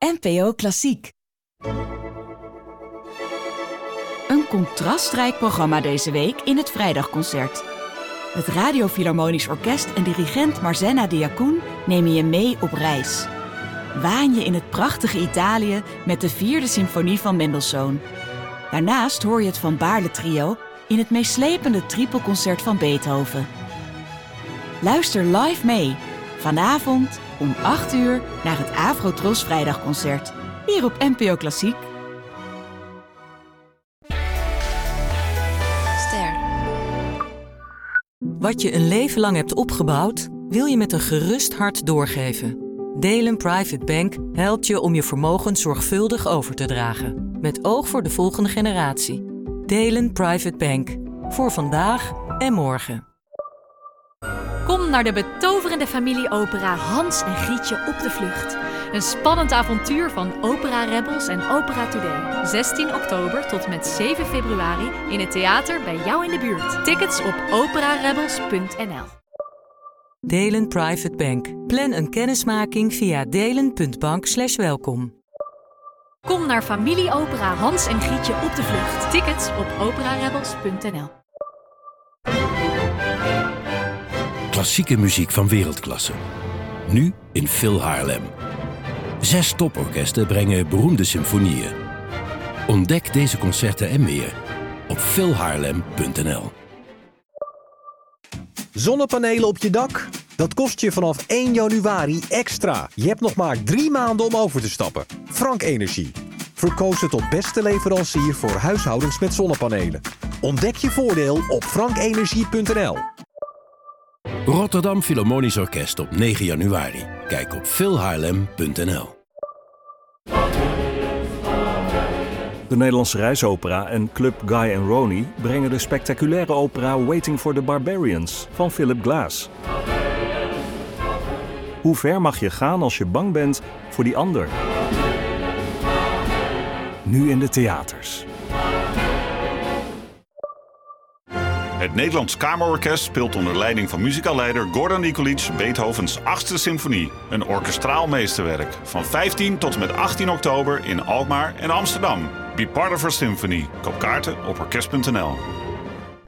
NPO Klassiek. Een contrastrijk programma deze week in het Vrijdagconcert. Het Radio Philharmonisch Orkest en dirigent Marzenna Diacoun nemen je mee op reis. Waan je in het prachtige Italië met de 4e symfonie van Mendelssohn. Daarnaast hoor je het Van Baarle Trio in het meeslepende tripelconcert van Beethoven. Luister live mee, vanavond om 8 uur naar het Afro-Tros Vrijdagconcert. Hier op NPO Klassiek. Ster. Wat je een leven lang hebt opgebouwd, wil je met een gerust hart doorgeven. Delen Private Bank helpt je om je vermogen zorgvuldig over te dragen. Met oog voor de volgende generatie. Delen Private Bank. Voor vandaag en morgen. Kom naar de betoverende familieopera Hans en Grietje op de vlucht. Een spannend avontuur van Opera Rebels en Opera Today. 16 oktober tot met 7 februari in het theater bij jou in de buurt. Tickets op operarebels.nl. Delen Private Bank. Plan een kennismaking via delen.bank/welkom. Kom naar familieopera Hans en Grietje op de vlucht. Tickets op operarebels.nl. Klassieke muziek van wereldklasse. Nu in Phil Haarlem. 6 toporkesten brengen beroemde symfonieën. Ontdek deze concerten en meer op philhaarlem.nl. Zonnepanelen op je dak? Dat kost je vanaf 1 januari extra. Je hebt nog maar 3 maanden om over te stappen. Frank Energie. Verkozen tot beste leverancier voor huishoudens met zonnepanelen. Ontdek je voordeel op frankenergie.nl. Rotterdam Philharmonisch Orkest op 9 januari. Kijk op philhaarlem.nl. De Nederlandse Reisopera en Club Guy and Ronnie brengen de spectaculaire opera Waiting for the Barbarians van Philip Glass. Hoe ver mag je gaan als je bang bent voor die ander? Nu in de theaters. Het Nederlands Kamerorkest speelt onder leiding van muzikaalleider Gordon Nikolic Beethovens 8e symfonie. Een orkestraal meesterwerk. Van 15 tot en met 18 oktober in Alkmaar en Amsterdam. Be part of our symphony. Koop kaarten op orkest.nl.